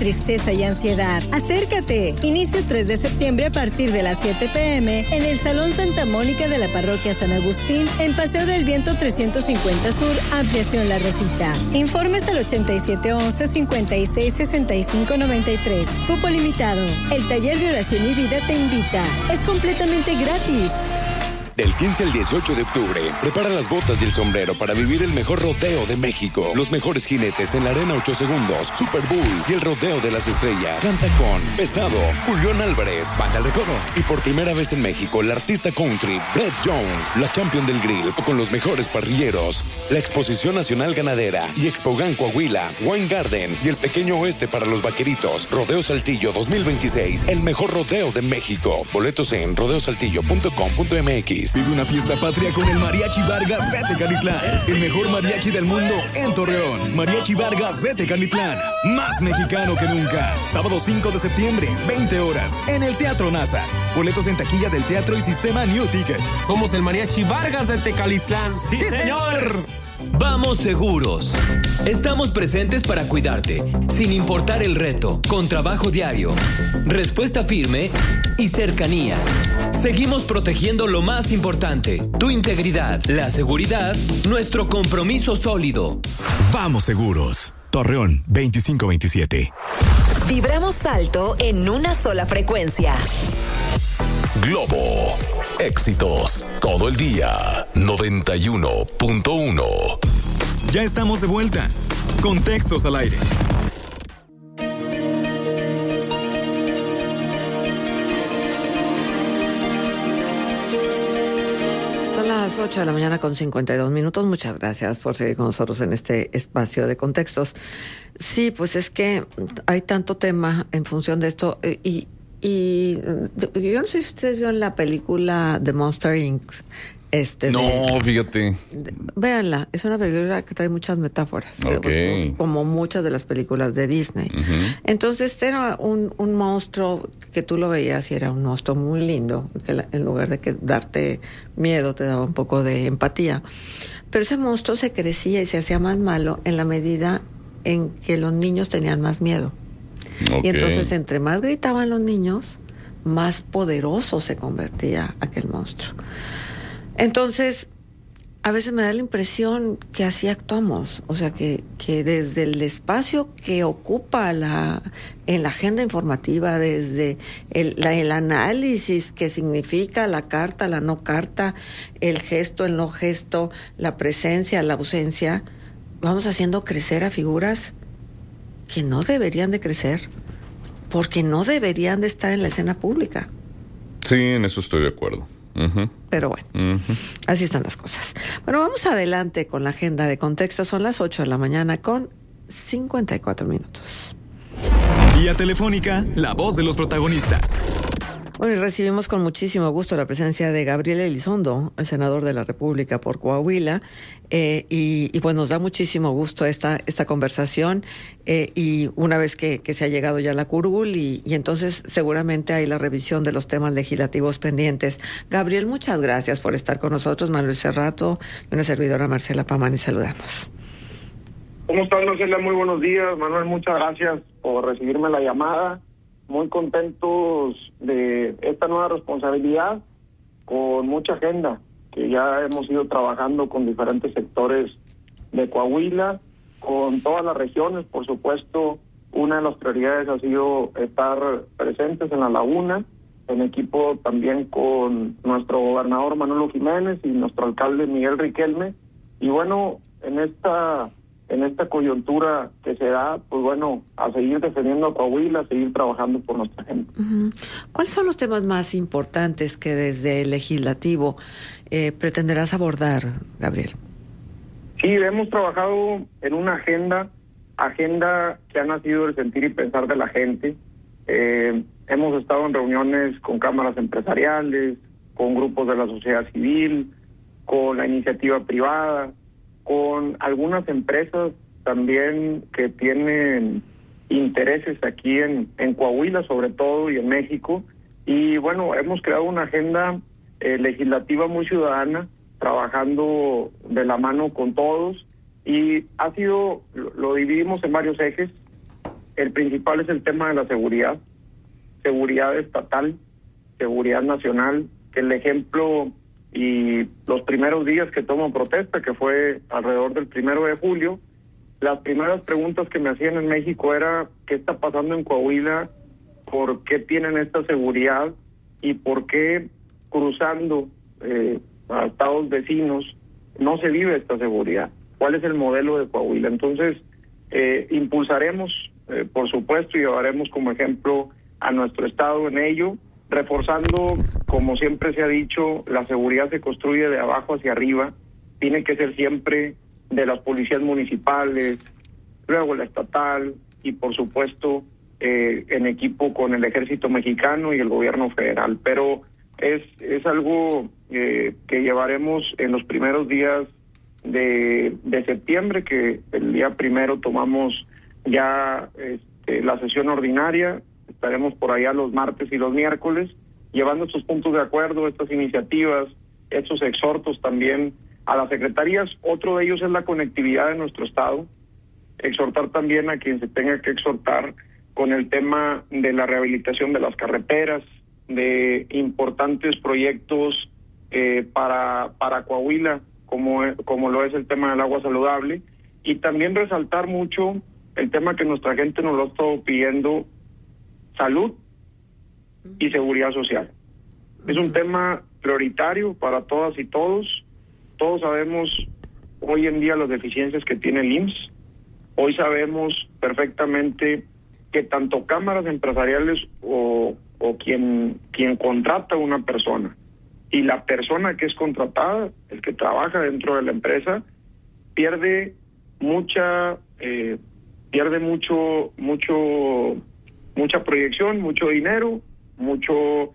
tristeza y ansiedad. Acércate. Inicio 3 de septiembre a partir de las 7 p.m. en el Salón Santa Mónica de la Parroquia San Agustín, en Paseo del Viento 350 Sur, Ampliación La Rosita. Informes al 8711-566593. Cupo limitado. El taller de oración y vida te invita. Es completamente gratis. Del 15 al 18 de octubre, prepara las botas y el sombrero para vivir el mejor rodeo de México. Los mejores jinetes en la Arena 8 Segundos, Super Bull y el Rodeo de las Estrellas. Canta con Pesado, Julián Álvarez, Banda El Recodo. Y por primera vez en México, la artista country Brett Young, la champion del grill, con los mejores parrilleros. La Exposición Nacional Ganadera y Expogan Coahuila, Wine Garden y el Pequeño Oeste para los Vaqueritos. Rodeo Saltillo 2026, el mejor rodeo de México. Boletos en rodeosaltillo.com.mx. Vive una fiesta patria con el Mariachi Vargas de Tecalitlán. El mejor mariachi del mundo en Torreón. Mariachi Vargas de Tecalitlán. Más mexicano que nunca. Sábado 5 de septiembre, 20 horas, en el Teatro Nazas. Boletos en taquilla del teatro y sistema New Ticket. Somos el Mariachi Vargas de Tecalitlán. ¡Sí, señor! Vamos seguros. Estamos presentes para cuidarte, sin importar el reto, con trabajo diario, respuesta firme y cercanía. Seguimos protegiendo lo más importante, tu integridad, la seguridad, nuestro compromiso sólido. Vamos seguros. Torreón 2527. Vibramos alto en una sola frecuencia. Globo. Éxitos todo el día. 91.1. Ya estamos de vuelta. Contextos al aire. Son las 8 de la mañana con 52 minutos. Muchas gracias por seguir con nosotros en este espacio de contextos. Sí, pues es que hay tanto tema en función de esto y yo no sé si ustedes vieron la película The Monster Inc. Fíjate. Véanla, es una película que trae muchas metáforas, como muchas de las películas de Disney. Uh-huh. Entonces era un monstruo que tú lo veías y era un monstruo muy lindo, que en lugar de que darte miedo te daba un poco de empatía. Pero ese monstruo se crecía y se hacía más malo en la medida en que los niños tenían más miedo. Y entonces entre más gritaban los niños, más poderoso se convertía aquel monstruo. Entonces, a veces me da la impresión que así actuamos, o sea, que desde el espacio que ocupa en la agenda informativa, desde el análisis que significa la carta, la no carta, el gesto, el no gesto, la presencia, la ausencia, vamos haciendo crecer a figuras que no deberían de crecer, porque no deberían de estar en la escena pública. Sí, en eso estoy de acuerdo. Uh-huh. Pero bueno, así están las cosas. Bueno, vamos adelante con la agenda de contexto. Son las 8 de la mañana con 54 minutos. Vía telefónica, la voz de los protagonistas. Bueno, y recibimos con muchísimo gusto la presencia de Gabriel Elizondo, el senador de la República por Coahuila, y pues nos da muchísimo gusto esta conversación, y una vez que se ha llegado ya a la curul, y entonces seguramente hay la revisión de los temas legislativos pendientes. Gabriel, muchas gracias por estar con nosotros. Manuel Cerrato y una servidora Marcela Pamani, saludamos. ¿Cómo estás, Marcela? Muy buenos días. Manuel, muchas gracias por recibirme la llamada. Muy contentos de esta nueva responsabilidad, con mucha agenda, que ya hemos ido trabajando con diferentes sectores de Coahuila, con todas las regiones. Por supuesto, una de las prioridades ha sido estar presentes en La Laguna, en equipo también con nuestro gobernador Manolo Jiménez y nuestro alcalde Miguel Riquelme. Y bueno, en esta coyuntura que se da, pues bueno, a seguir defendiendo a Coahuila, a seguir trabajando por nuestra gente. Uh-huh. ¿Cuáles son los temas más importantes que desde el legislativo pretenderás abordar, Gabriel? Sí, hemos trabajado en una agenda que ha nacido del sentir y pensar de la gente. Hemos estado en reuniones con cámaras empresariales, con grupos de la sociedad civil, con la iniciativa privada, con algunas empresas también que tienen intereses aquí en Coahuila, sobre todo, y en México. Y bueno, hemos creado una agenda legislativa muy ciudadana, trabajando de la mano con todos, y ha sido, lo dividimos en varios ejes. el principal es el tema de la seguridad estatal, seguridad nacional, que el ejemplo y los primeros días que tomo protesta, que fue alrededor del 1 de julio, las primeras preguntas que me hacían en México era ¿qué está pasando en Coahuila? ¿Por qué tienen esta seguridad? ¿Y por qué cruzando a estados vecinos no se vive esta seguridad? ¿Cuál es el modelo de Coahuila? Entonces, impulsaremos, por supuesto, y llevaremos como ejemplo a nuestro estado en ello, reforzando, como siempre se ha dicho, la seguridad se construye de abajo hacia arriba, tiene que ser siempre de las policías municipales, luego la estatal y por supuesto en equipo con el Ejército Mexicano y el gobierno federal. Pero es algo que llevaremos en los primeros días de septiembre, que el día 1 tomamos ya la sesión ordinaria. Estaremos por allá los martes y los miércoles, llevando estos puntos de acuerdo, estas iniciativas, estos exhortos también a las secretarías. Otro de ellos es la conectividad de nuestro estado, exhortar también a quien se tenga que exhortar con el tema de la rehabilitación de las carreteras, de importantes proyectos para Coahuila, como lo es el tema del agua saludable, y también resaltar mucho el tema que nuestra gente nos lo ha estado pidiendo, salud y seguridad social. Es un tema prioritario para todas y todos. Todos sabemos hoy en día las deficiencias que tiene el IMSS. Hoy sabemos perfectamente que tanto cámaras empresariales o quien contrata a una persona y la persona que es contratada, el que trabaja dentro de la empresa, pierde mucha proyección, mucho dinero, mucho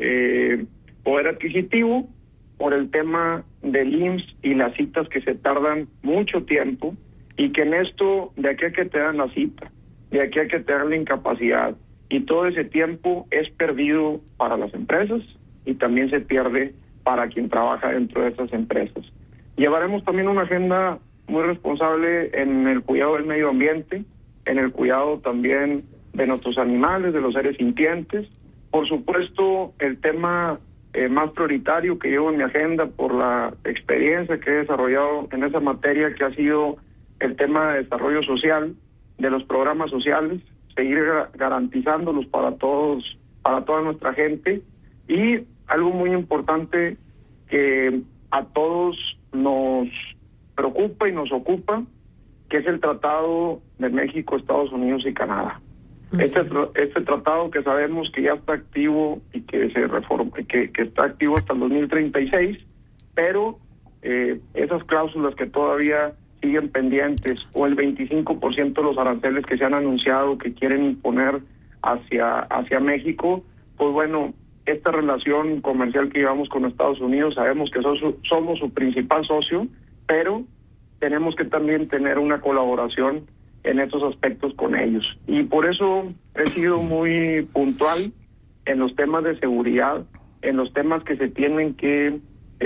poder adquisitivo por el tema del IMSS y las citas que se tardan mucho tiempo, y que en esto, de aquí a que te dan la cita, de aquí a que te dan la incapacidad, y todo ese tiempo es perdido para las empresas y también se pierde para quien trabaja dentro de esas empresas. Llevaremos también una agenda muy responsable en el cuidado del medio ambiente, en el cuidado también de nuestros animales, de los seres sintientes. Por supuesto, el tema más prioritario que llevo en mi agenda por la experiencia que he desarrollado en esa materia, que ha sido el tema de desarrollo social, de los programas sociales, seguir garantizándolos para todos, para toda nuestra gente, y algo muy importante que a todos nos preocupa y nos ocupa, que es el Tratado de México, Estados Unidos y Canadá. Este tratado que sabemos que ya está activo y que se reforma, que está activo hasta el 2036, pero esas cláusulas que todavía siguen pendientes, o el 25% de los aranceles que se han anunciado que quieren imponer hacia México, pues bueno, esta relación comercial que llevamos con Estados Unidos, sabemos que somos su principal socio, pero tenemos que también tener una colaboración en estos aspectos con ellos. Y por eso he sido muy puntual en los temas de seguridad, en los temas que se tienen que,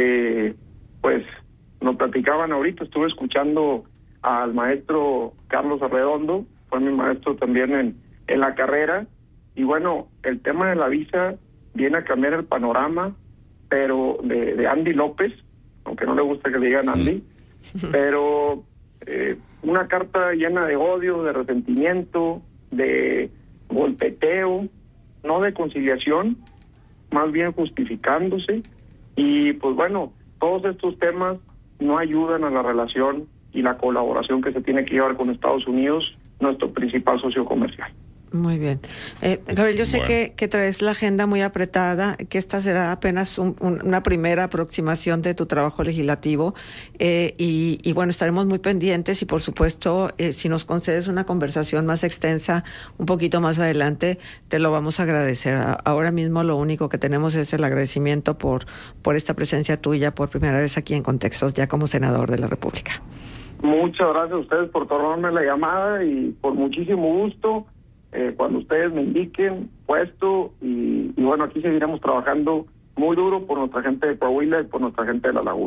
pues, nos platicaban ahorita. Estuve escuchando al maestro Carlos Arredondo, fue mi maestro también en la carrera, y bueno, el tema de la visa viene a cambiar el panorama, pero de Andy López, aunque no le gusta que le digan Andy, pero una carta llena de odio, de resentimiento, de golpeteo, no de conciliación, más bien justificándose, y pues bueno, todos estos temas no ayudan a la relación y la colaboración que se tiene que llevar con Estados Unidos, nuestro principal socio comercial. Muy bien. Gabriel, yo sé que traes la agenda muy apretada, que esta será apenas una primera aproximación de tu trabajo legislativo, y bueno, estaremos muy pendientes, y por supuesto, si nos concedes una conversación más extensa un poquito más adelante, te lo vamos a agradecer. Ahora mismo lo único que tenemos es el agradecimiento por esta presencia tuya por primera vez aquí en Contextos, ya como senador de la República. Muchas gracias a ustedes por tomarme la llamada, y por muchísimo gusto. Cuando ustedes me indiquen puesto, y bueno, aquí seguiremos trabajando muy duro por nuestra gente de Coahuila y por nuestra gente de La Laguna.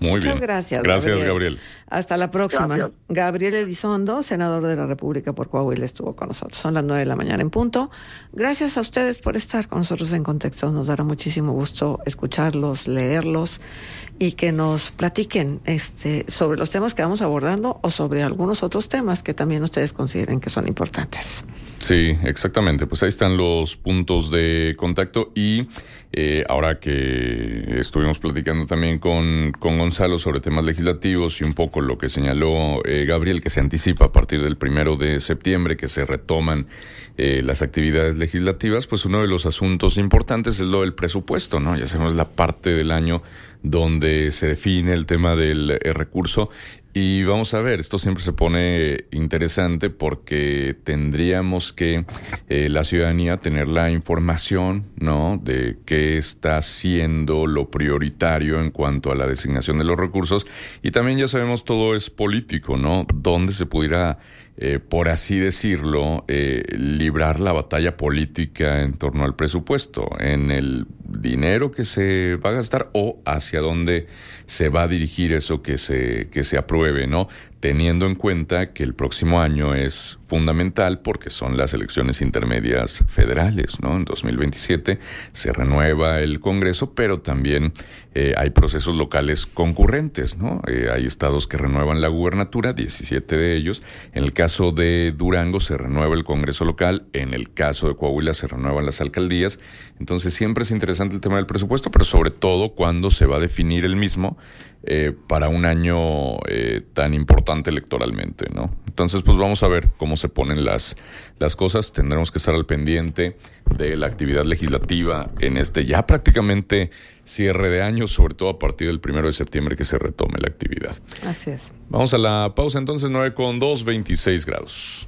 Muy Muchas bien. gracias. Gracias, Gabriel. Hasta la próxima. Gracias. Gabriel Elizondo, senador de la República por Coahuila, estuvo con nosotros. Son las 9 de la mañana en punto. Gracias a ustedes por estar con nosotros en Contexto. Nos dará muchísimo gusto escucharlos, leerlos y que nos platiquen sobre los temas que vamos abordando o sobre algunos otros temas que también ustedes consideren que son importantes. Sí, exactamente. Pues ahí están los puntos de contacto y ahora que estuvimos platicando también con Gonzalo sobre temas legislativos y un poco lo que señaló Gabriel, que se anticipa a partir del 1 de septiembre, que se retoman las actividades legislativas, pues uno de los asuntos importantes es lo del presupuesto, ¿no? Ya sabemos la parte del año donde se define el tema del recurso. Y vamos a ver, esto siempre se pone interesante porque tendríamos que la ciudadanía tener la información, ¿no?, de qué está siendo lo prioritario en cuanto a la designación de los recursos. Y también ya sabemos, todo es político, ¿no? Dónde se pudiera, por así decirlo, librar la batalla política en torno al presupuesto, en el dinero que se va a gastar o hacia dónde se va a dirigir eso que se apruebe, ¿no? Teniendo en cuenta que el próximo año es fundamental porque son las elecciones intermedias federales, ¿no? En 2027 se renueva el Congreso, pero también hay procesos locales concurrentes, ¿no? Hay estados que renuevan la gubernatura, 17 de ellos. En el caso de Durango se renueva el Congreso local, en el caso de Coahuila se renuevan las alcaldías. Entonces siempre es interesante el tema del presupuesto, pero sobre todo cuando se va a definir el mismo para un año tan importante electoralmente, ¿no? Entonces, pues vamos a ver cómo se ponen las cosas. Tendremos que estar al pendiente de la actividad legislativa en ya prácticamente cierre de año, sobre todo a partir del 1 de septiembre que se retome la actividad. Así es. Vamos a la pausa entonces, 9:02, 26 grados.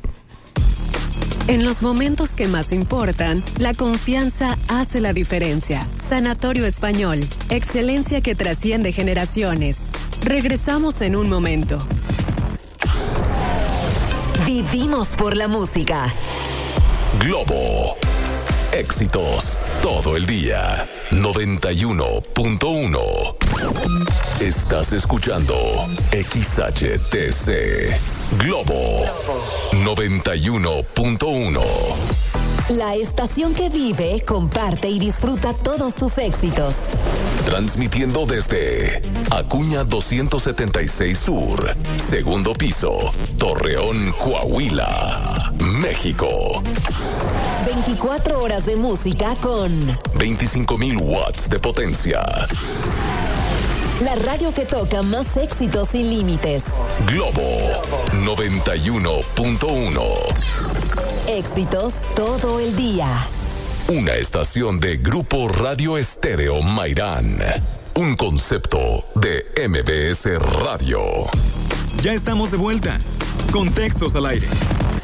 En los momentos que más importan, la confianza hace la diferencia. Sanatorio Español, excelencia que trasciende generaciones. Regresamos en un momento. Vivimos por la música. Globo. Éxitos todo el día. 91.1. Estás escuchando XHTC. Globo 91.1. La estación que vive, comparte y disfruta todos tus éxitos. Transmitiendo desde Acuña 276 Sur, segundo piso, Torreón, Coahuila, México. 24 horas de música con 25,000 watts de potencia. La radio que toca más éxitos sin límites. Globo 91.1. Éxitos todo el día. Una estación de Grupo Radio Estéreo Mairán. Un concepto de MBS Radio. Ya estamos de vuelta. Contextos al aire.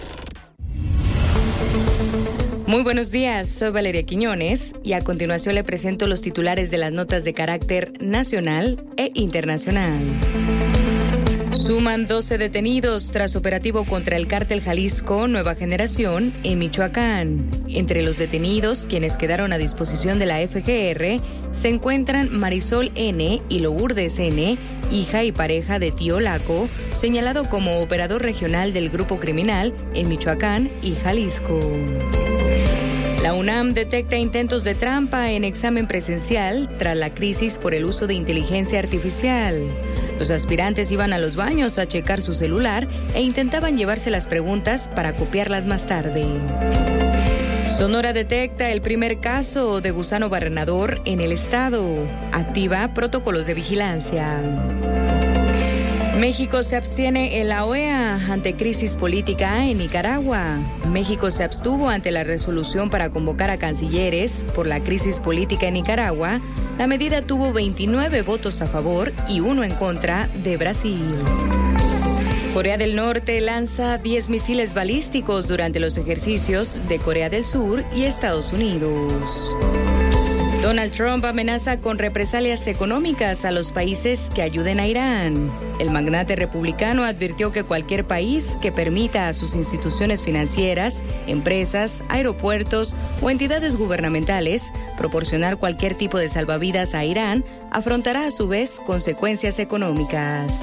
Muy buenos días, soy Valeria Quiñones y a continuación le presento los titulares de las notas de carácter nacional e internacional. Suman 12 detenidos tras operativo contra el cártel Jalisco Nueva Generación en Michoacán. Entre los detenidos, quienes quedaron a disposición de la FGR, se encuentran Marisol N. y Lourdes N., hija y pareja de Tío Laco, señalado como operador regional del grupo criminal en Michoacán y Jalisco. La UNAM detecta intentos de trampa en examen presencial tras la crisis por el uso de inteligencia artificial. Los aspirantes iban a los baños a checar su celular e intentaban llevarse las preguntas para copiarlas más tarde. Sonora detecta el primer caso de gusano barrenador en el estado. Activa protocolos de vigilancia. México se abstiene en la OEA ante crisis política en Nicaragua. México se abstuvo ante la resolución para convocar a cancilleres por la crisis política en Nicaragua. La medida tuvo 29 votos a favor y 1 en contra de Brasil. Corea del Norte lanza 10 misiles balísticos durante los ejercicios de Corea del Sur y Estados Unidos. Donald Trump amenaza con represalias económicas a los países que ayuden a Irán. El magnate republicano advirtió que cualquier país que permita a sus instituciones financieras, empresas, aeropuertos o entidades gubernamentales proporcionar cualquier tipo de salvavidas a Irán afrontará a su vez consecuencias económicas.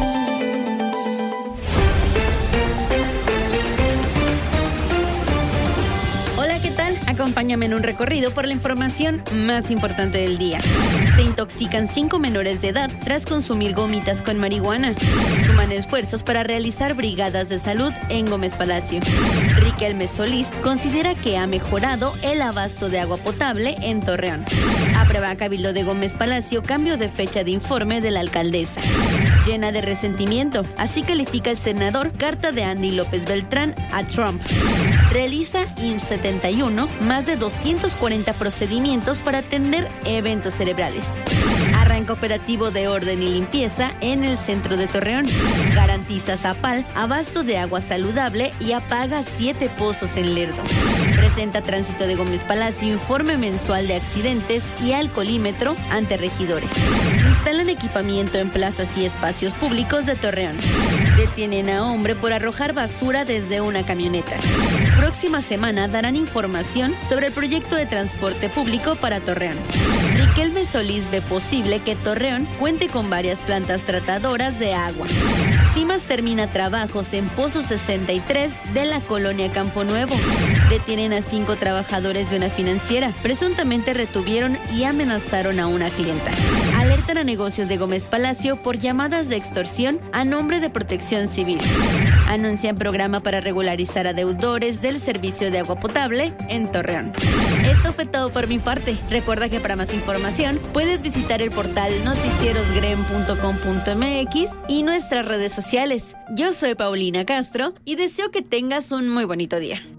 Acompáñame en un recorrido por la información más importante del día. Se intoxican 5 menores de edad tras consumir gomitas con marihuana. Suman esfuerzos para realizar brigadas de salud en Gómez Palacio. Riquelme Solís considera que ha mejorado el abasto de agua potable en Torreón. Aprueba Cabildo de Gómez Palacio cambio de fecha de informe de la alcaldesa. Llena de resentimiento, así califica el senador carta de Andy López Beltrán a Trump. Realiza IMSS 71 más de 240 procedimientos para atender eventos cerebrales. Arranca operativo de orden y limpieza en el centro de Torreón. Garantiza Zapal abasto de agua saludable y apaga 7 pozos en Lerdo. Presenta Tránsito de Gómez Palacio informe mensual de accidentes y alcoholímetro ante regidores. Instalan equipamiento en plazas y espacios públicos de Torreón. Detienen a hombre por arrojar basura desde una camioneta. Próxima semana darán información sobre el proyecto de transporte público para Torreón. Riquelme Solís ve posible que Torreón cuente con varias plantas tratadoras de agua. CIMAS termina trabajos en Pozo 63 de la colonia Campo Nuevo. Detienen a 5 trabajadores de una financiera. Presuntamente retuvieron y amenazaron a una clienta. Alertan a negocios de Gómez Palacio por llamadas de extorsión a nombre de Protección Civil. Anuncian programa para regularizar a deudores del servicio de agua potable en Torreón. Esto fue todo por mi parte. Recuerda que para más información puedes visitar el portal noticierosgrem.com.mx y nuestras redes sociales. Yo soy Paulina Castro y deseo que tengas un muy bonito día.